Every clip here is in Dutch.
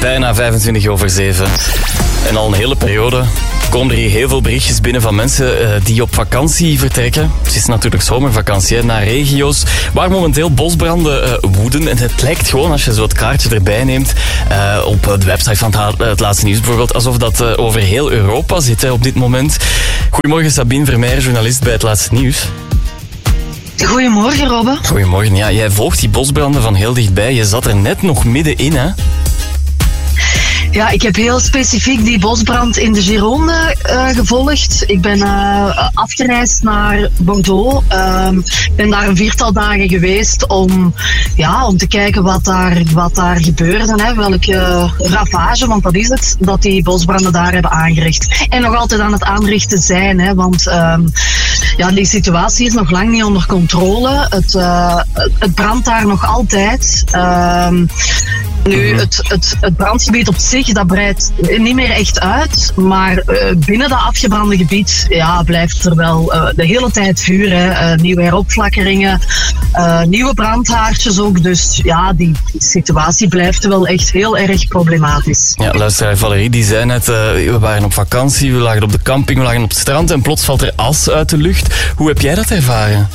bijna 7:25. En al een hele periode komen er hier heel veel berichtjes binnen van mensen die op vakantie vertrekken. Het is natuurlijk zomervakantie, hè, naar regio's waar momenteel bosbranden woeden. En het lijkt gewoon, als je zo het kaartje erbij neemt, op de website van het laatste nieuws bijvoorbeeld, alsof dat over heel Europa zit hè, op dit moment. Goedemorgen, Sabine Vermeijer, journalist bij het laatste nieuws. Goedemorgen, Robbe. Goedemorgen. Ja, jij volgt die bosbranden van heel dichtbij. Je zat er net nog middenin, hè? Ja, ik heb heel specifiek die bosbrand in de Gironde gevolgd. Ik ben afgereisd naar Bordeaux. Ben daar een 4-tal dagen geweest om te kijken wat daar gebeurde. Hè. Welke ravage, want dat is het, dat die bosbranden daar hebben aangericht. En nog altijd aan het aanrichten zijn, hè, want die situatie is nog lang niet onder controle. Het brandt daar nog altijd. Nu, het brandgebied op zich, dat breidt niet meer echt uit. Maar binnen dat afgebrande gebied blijft er wel de hele tijd vuur. Hè. Nieuwe heropflakkeringen, nieuwe brandhaartjes ook. Dus ja, die situatie blijft wel echt heel erg problematisch. Ja, luisteraar Valerie, die zei net, we waren op vakantie, we lagen op de camping, we lagen op het strand en plots valt er as uit de lucht. Hoe heb jij dat ervaren?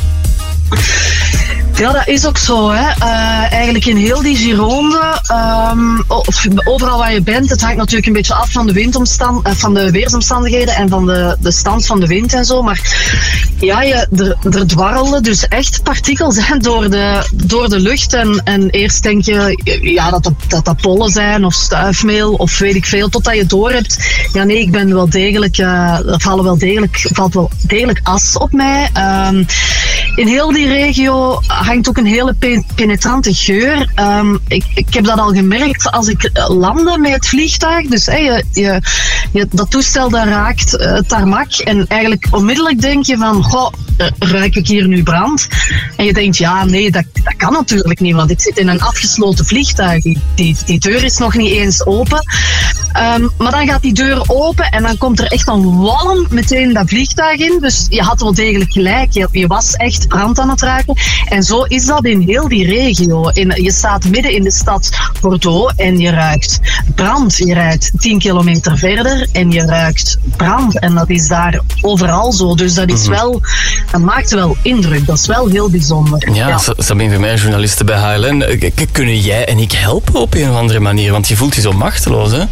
Ja, dat is ook zo. Hè. Eigenlijk in heel die Gironde, overal waar je bent, het hangt natuurlijk een beetje af van de weersomstandigheden en van de stand van de wind en zo. Maar ja, er dwarrelden dus echt partikels door de lucht. En eerst denk je dat pollen zijn of stuifmeel of weet ik veel, totdat je door hebt. Ja, nee, ik ben wel degelijk, er valt wel degelijk as op mij. In heel die regio hangt ook een hele penetrante geur. Ik heb dat al gemerkt als ik landde met het vliegtuig. Dus dat toestel dat raakt het tarmac. En eigenlijk onmiddellijk denk je van, ruik ik hier nu brand? En je denkt, ja, nee, dat kan natuurlijk niet. Want ik zit in een afgesloten vliegtuig. Die deur is nog niet eens open. Maar dan gaat die deur open en dan komt er echt een walm meteen dat vliegtuig in. Dus je had wel degelijk gelijk. Je was echt brand aan het ruiken. En zo is dat in heel die regio. Je staat midden in de stad Bordeaux en je ruikt brand. Je rijdt 10 kilometer verder en je ruikt brand. En dat is daar overal zo. Dus dat is wel, dat maakt wel indruk. Dat is wel heel bijzonder. Ja. Sabine Vermeijer, journaliste bij HLN. Kunnen jij en ik helpen op een of andere manier? Want je voelt je zo machteloos, hè?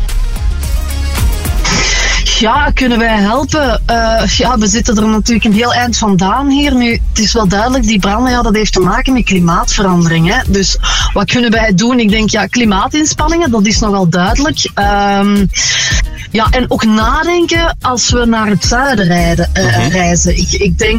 Ja, kunnen wij helpen? We zitten er natuurlijk een heel eind vandaan hier. Nu, het is wel duidelijk, die branden, dat heeft te maken met klimaatverandering. Hè? Dus wat kunnen wij doen? Ik denk, klimaatinspanningen, dat is nogal duidelijk. En ook nadenken als we naar het zuiden reizen. Ik denk,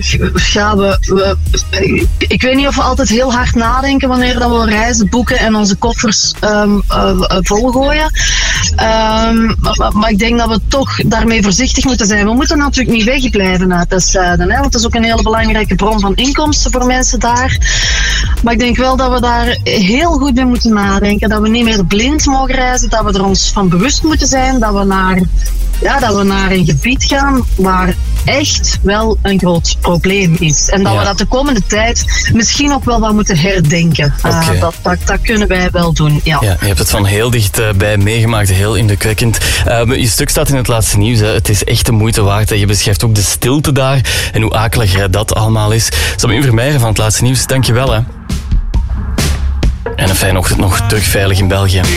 ik weet niet of we altijd heel hard nadenken wanneer dat we reizen boeken en onze koffers volgooien. Maar ik denk dat we toch daarmee voorzichtig moeten zijn. We moeten natuurlijk niet wegblijven uit het zuiden, hè, want het is ook een hele belangrijke bron van inkomsten voor mensen daar. Maar ik denk wel dat we daar heel goed mee moeten nadenken. Dat we niet meer blind mogen reizen, dat we er ons van bewust moeten zijn, dat we naar een gebied gaan waar echt wel een groot probleem is. En dat we dat de komende tijd misschien ook wel wat moeten herdenken. Okay. Dat kunnen wij wel doen, ja. Je hebt het van heel dichtbij meegemaakt, heel indrukwekkend. Je stuk staat in het laatste nieuws. Hè. Het is echt de moeite waard. Hè. Je beschrijft ook de stilte daar en hoe akelig dat allemaal is. Sabine Vermeijer van het laatste nieuws, dankjewel. Hè. En een fijne ochtend nog, terug veilig in België.